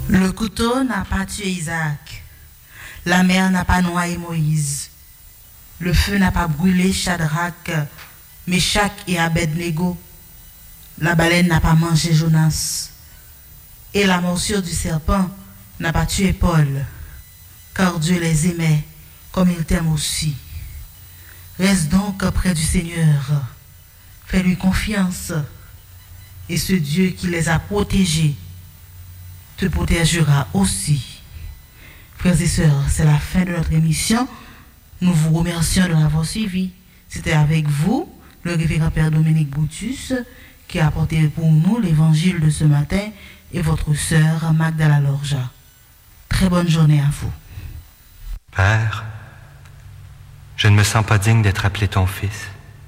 Le couteau n'a pas tué Isaac. La mer n'a pas noyé Moïse. Le feu n'a pas brûlé Shadrach, Meshach et Abednego. La baleine n'a pas mangé Jonas. Et la morsure du serpent n'a pas tué Paul, car Dieu les aimait comme il t'aime aussi. Reste donc près du Seigneur. Fais-lui confiance. Et ce Dieu qui les a protégés te protégera aussi. Frères et sœurs, c'est la fin de notre émission. Nous vous remercions de l'avoir suivi. C'était avec vous, le révérend Père Dominique Boutus, qui a apporté pour nous l'évangile de ce matin, et votre sœur Magdala Lorja. Très bonne journée à vous. Père, je ne me sens pas digne d'être appelé ton fils.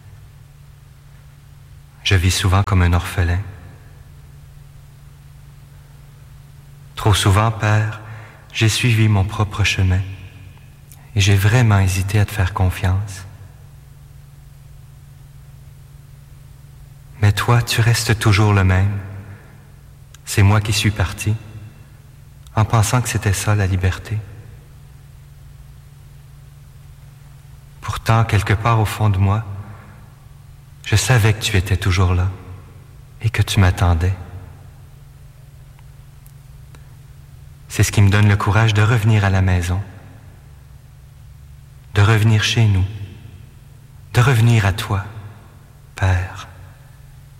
Je vis souvent comme un orphelin. Trop souvent, Père, j'ai suivi mon propre chemin et j'ai vraiment hésité à te faire confiance. Mais toi, tu restes toujours le même. C'est moi qui suis parti, en pensant que c'était ça la liberté. Pourtant, quelque part au fond de moi, je savais que tu étais toujours là et que tu m'attendais. C'est ce qui me donne le courage de revenir à la maison, de revenir chez nous, de revenir à toi, Père.